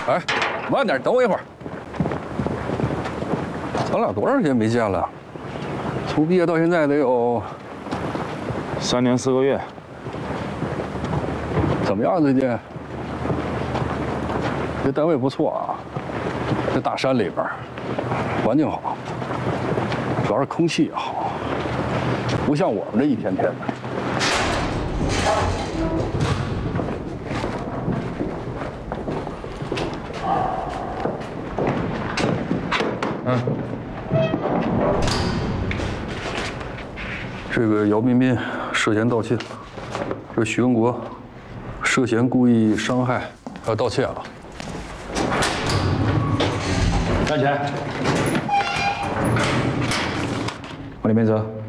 哎，慢点，等我一会儿。咱俩多长时间没见了？从毕业到现在得有 3年4个月。 怎么样？最近？这单位不错啊，这大山里边，环境好，主要是空气也好，不像我们这一天天的。这个姚彬彬涉嫌盗窃，这许文国涉嫌故意伤害还有盗窃啊。 站起来，往里面走。